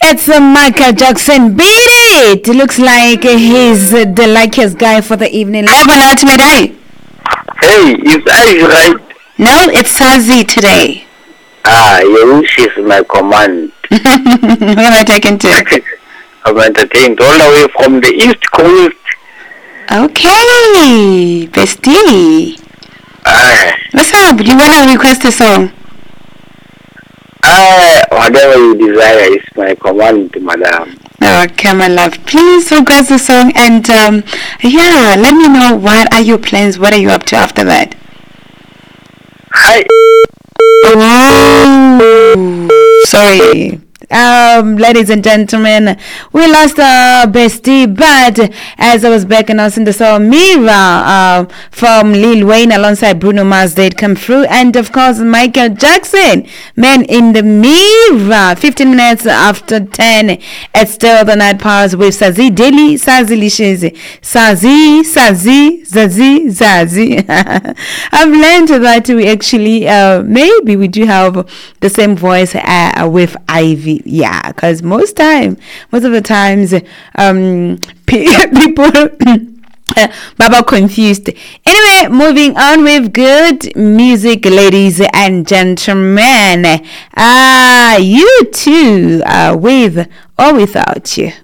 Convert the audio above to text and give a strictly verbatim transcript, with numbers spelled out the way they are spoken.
It's a Michael Jackson. Beat it! Looks like he's the luckiest guy for the evening. Lebanon today. Hey, is I right? No, it's Sazi today. Ah, your wish is my command. What am I taking to? I'm entertained all the way from the East Coast. Okay, bestie. Ah, What's up? Do you want to request a song? ah, whatever you desire is my command, madam. Okay, my love. Please request a song and um, yeah, let me know what are your plans. What are you up to after that? Hi. Oh, sorry. Um, ladies and gentlemen, we lost our bestie, but as I was back announcing the song Mira uh, from Lil Wayne alongside Bruno Mars did come through, and of course Michael Jackson, Man in the Mirror. fifteen minutes after ten, it's still the night pause with Sazi Daily, Sazi Licious, Sazi, Sazi, Zazi, Zazi. I've learned that we actually, uh, maybe we do have the same voice uh, with Ivy. Yeah, because most time, most of the times, um, people Baba confused. Anyway, moving on with good music, ladies and gentlemen. Ah, uh, you too, uh, with or without you.